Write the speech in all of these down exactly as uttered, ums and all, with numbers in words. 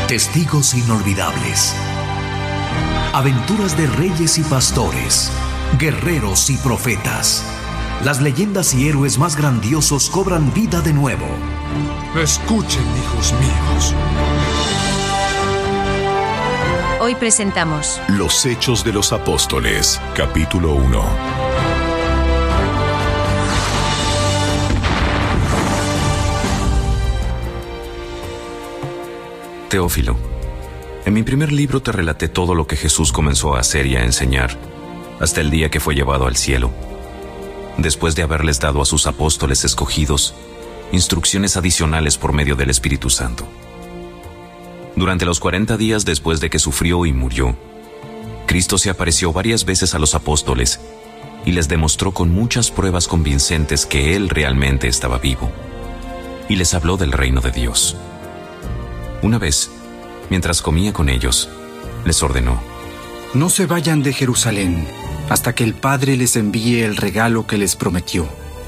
Testigos inolvidables. Aventuras de reyes y pastores, guerreros y profetas. Las leyendas y héroes más grandiosos cobran vida de nuevo. Escuchen, hijos míos. Hoy presentamos Los Hechos de los Apóstoles, capítulo uno. Teófilo, en mi primer libro te relaté todo lo que Jesús comenzó a hacer y a enseñar, hasta el día que fue llevado al cielo, después de haberles dado a sus apóstoles escogidos instrucciones adicionales por medio del Espíritu Santo. Durante los cuarenta días después de que sufrió y murió, Cristo se apareció varias veces a los apóstoles y les demostró con muchas pruebas convincentes que Él realmente estaba vivo, y les habló del reino de Dios. Una vez, mientras comía con ellos, les ordenó: No se vayan de Jerusalén hasta que el Padre les envíe el regalo que les prometió.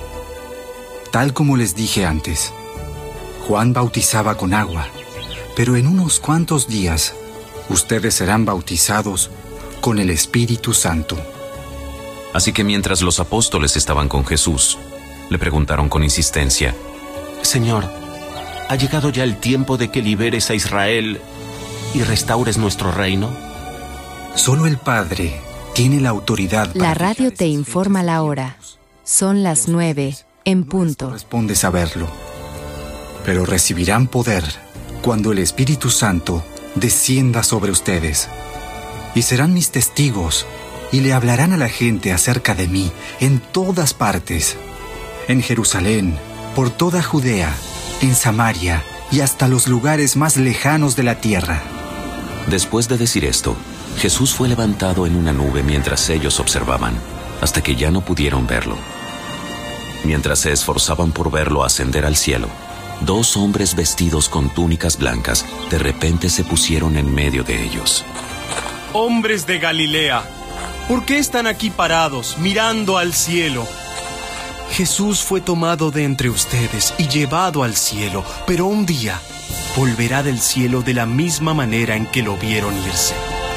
Tal como les dije antes, Juan bautizaba con agua, pero en unos cuantos días ustedes serán bautizados con el Espíritu Santo. Así que mientras los apóstoles estaban con Jesús, le preguntaron con insistencia: Señor, ¿ha llegado ya el tiempo de que liberes a Israel y restaures nuestro reino? Solo el Padre tiene la autoridad. La radio te informa la hora. Son las nueve, en punto. No les corresponde saberlo, pero recibirán poder cuando el Espíritu Santo descienda sobre ustedes. Y serán mis testigos, y le hablarán a la gente acerca de mí en todas partes. En Jerusalén, por toda Judea, en Samaria y hasta los lugares más lejanos de la tierra. Después de decir esto, Jesús fue levantado en una nube mientras ellos observaban, hasta que ya no pudieron verlo. Mientras se esforzaban por verlo ascender al cielo, dos hombres vestidos con túnicas blancas de repente se pusieron en medio de ellos. Hombres de Galilea, ¿por qué están aquí parados, mirando al cielo? Jesús fue tomado de entre ustedes y llevado al cielo, pero un día volverá del cielo de la misma manera en que lo vieron irse.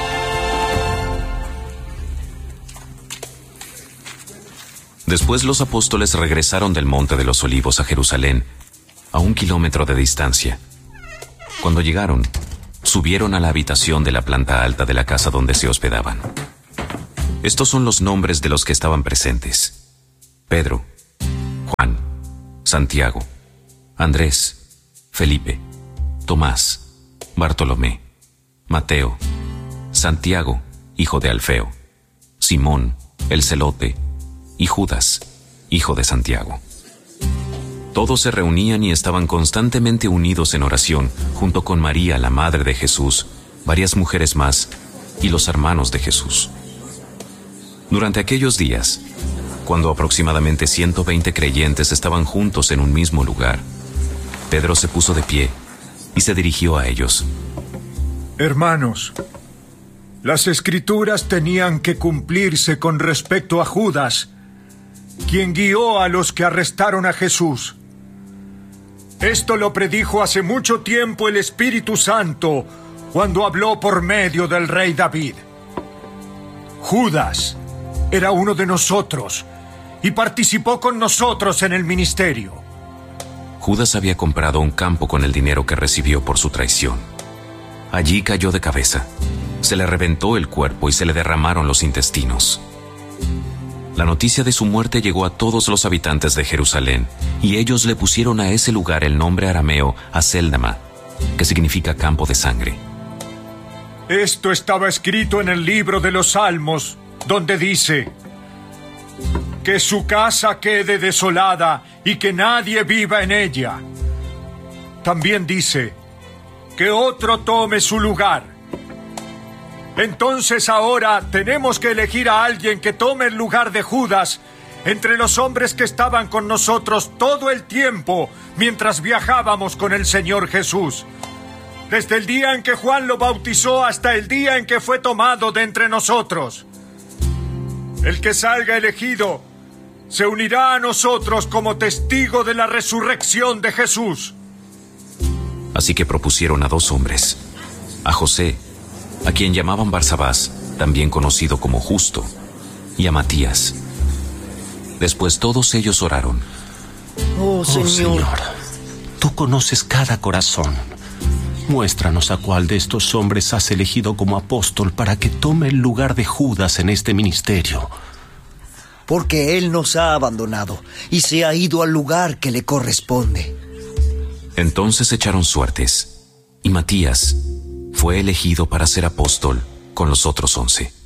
Después los apóstoles regresaron del Monte de los Olivos a Jerusalén, a un kilómetro de distancia. Cuando llegaron, subieron a la habitación de la planta alta de la casa donde se hospedaban. Estos son los nombres de los que estaban presentes: Pedro, Juan, Santiago, Andrés, Felipe, Tomás, Bartolomé, Mateo, Santiago, hijo de Alfeo, Simón, el celote, y Judas, hijo de Santiago. Todos se reunían y estaban constantemente unidos en oración, junto con María, la madre de Jesús, varias mujeres más, y los hermanos de Jesús. Durante aquellos días, cuando aproximadamente ciento veinte creyentes estaban juntos en un mismo lugar, Pedro se puso de pie y se dirigió a ellos. Hermanos, las Escrituras tenían que cumplirse con respecto a Judas, quien guió a los que arrestaron a Jesús. Esto lo predijo hace mucho tiempo el Espíritu Santo cuando habló por medio del rey David. Judas era uno de nosotros y participó con nosotros en el ministerio. Judas había comprado un campo con el dinero que recibió por su traición. Allí cayó de cabeza, se le reventó el cuerpo y se le derramaron los intestinos. La noticia de su muerte llegó a todos los habitantes de Jerusalén, y ellos le pusieron a ese lugar el nombre arameo Acéldama, que significa campo de sangre. Esto estaba escrito en el libro de los Salmos, donde dice: que su casa quede desolada y que nadie viva en ella. También dice: que otro tome su lugar. Entonces ahora tenemos que elegir a alguien que tome el lugar de Judas entre los hombres que estaban con nosotros todo el tiempo mientras viajábamos con el Señor Jesús. Desde el día en que Juan lo bautizó hasta el día en que fue tomado de entre nosotros. El que salga elegido se unirá a nosotros como testigo de la resurrección de Jesús. Así que propusieron a dos hombres, a José, a quien llamaban Barsabás, también conocido como Justo, y a Matías. Después todos ellos oraron. Oh, Señor. Oh, Señor, tú conoces cada corazón. Muéstranos a cuál de estos hombres has elegido como apóstol para que tome el lugar de Judas en este ministerio. Porque él nos ha abandonado y se ha ido al lugar que le corresponde. Entonces echaron suertes, y Matías fue elegido para ser apóstol con los otros once.